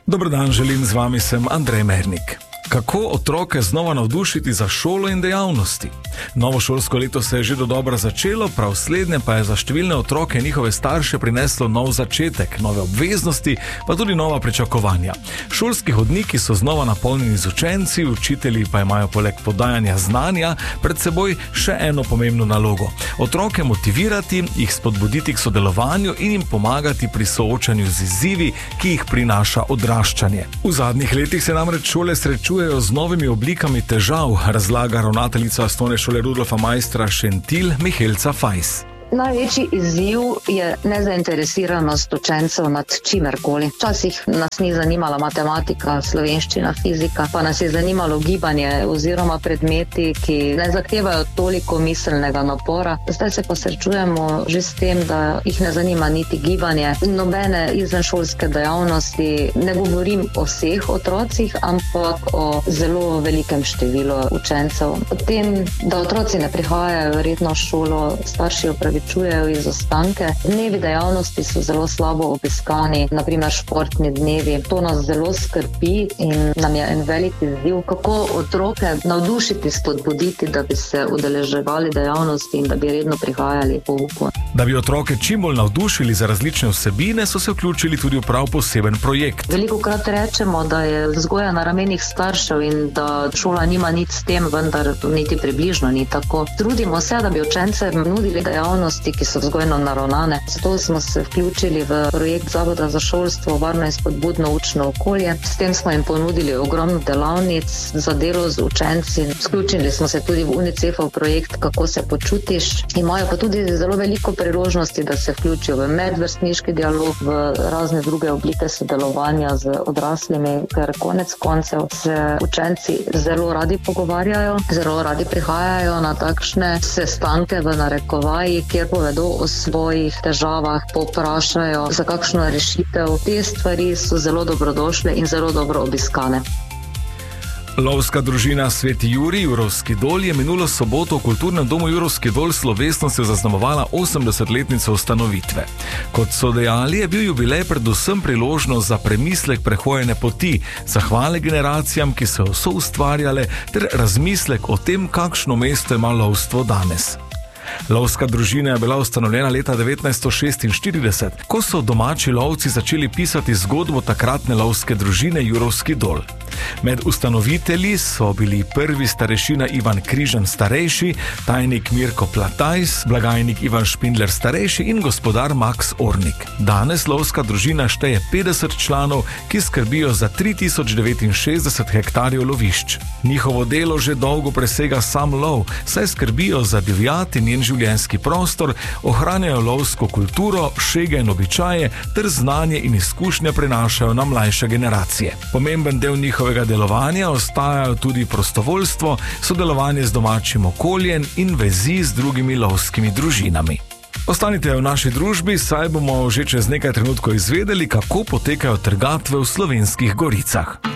Dober dan, želim, z vami sem Andrej Mernik. Kako otroke znova navdušiti za šolo in dejavnosti? Novo šolsko leto se je že dodobra začelo, prav slednje pa je za številne otroke in njihove starše prineslo nov začetek, nove obveznosti, pa tudi nova pričakovanja. Šolski hodniki so znova napolnjeni z učenci, učitelji pa imajo poleg podajanja znanja pred seboj še eno pomembno nalogo. Otroke motivirati, jih spodbuditi k sodelovanju in jim pomagati pri soočanju z izzivi, ki jih prinaša odraščanje. V zadnjih letih se namreč šole srečujejo z novimi oblikami težav, razlaga ravnateljica Osnovne šole Rudolfa Maistra Šentilj Mihelca Fajs. Največji izziv je nezainteresiranost učencev nad čimerkoli. Včasih nas ni zanimala matematika, slovenščina, fizika, pa nas je zanimalo gibanje oziroma predmeti, ki ne zahtevajo toliko miselnega napora. Zdaj se pa srečujemo že s tem, da jih ne zanima niti gibanje, nobene izvenšolske dejavnosti. Ne govorim o vseh otrocih, ampak o zelo velikem številu učencev. O tem, da otroci ne prihajajo redno v šolo, starši opravičujejo izostanke. Dnevi dejavnosti so zelo slabo obiskani, naprimer športni dnevi. To nas zelo skrbi in nam je en velik izziv, kako otroke navdušiti, spodbuditi, da bi se udeleževali dejavnosti in da bi redno prihajali po pouku. Da bi otroke čim bolj navdušili za različne vsebine, so se vključili tudi v prav poseben projekt. Velikokrat rečemo, da je vzgoja na ramenih staršev in da šola nima nič s tem, vendar niti približno ni tako. Trudimo se, da bi učencem nudili dejavnosti, ki so vzgojno naravnane. Zato smo se vključili v projekt Zavoda za šolstvo, varno in spodbudno učno okolje. S tem smo jim ponudili ogromno delavnic za delo z učenci. Vključili smo se tudi v UNICEF-ov projekt Kako se počutiš. Imajo pa tudi zelo veliko priložnosti, da se vključijo v medvrstniški dialog, v razne druge oblike sodelovanja z odraslimi, ker konec koncev se učenci zelo radi pogovarjajo, zelo radi prihajajo na takšne sestanke v narekovaji, kjer povedo o svojih težavah, poprašajo za kakšno rešitev. Te stvari so zelo dobrodošle in zelo dobro obiskane. Lovska družina Sveti Jurij Jurovski Dol je minulo soboto v Kulturnem domu Jurovski Dol slovesnostjo zaznamovala 80-letnico ustanovitve. Kot so dejali, je bil jubilej predvsem priložnost za premislek prehojene poti, zahvale generacijam, ki so jo soustvarjale, ter razmislek o tem, kakšno mesto ima lovstvo danes. Lovska družina je bila ustanovljena leta 1946, ko so domači lovci začeli pisati zgodbo takratne lovske družine Jurovski Dol. Med ustanovitelji so bili prvi starešina Ivan Križan starejši, tajnik Mirko Platajs, blagajnik Ivan Špindler starejši in gospodar Max Ornik. Danes lovska družina šteje 50 članov, ki skrbijo za 3069 hektarjev lovišč. Njihovo delo že dolgo presega sam lov, saj skrbijo za divjad in njen življenjski prostor, ohranjajo lovsko kulturo, šege in običaje ter znanje in izkušnje prenašajo na mlajše generacije. Pomemben del njihovega delovanja ostajajo tudi prostovoljstvo, sodelovanje z domačim okoljem in vezi z drugimi lovskimi družinami. Ostanite v naši družbi, saj bomo že čez nekaj trenutkov izvedeli, kako potekajo trgatve v Slovenskih Goricah.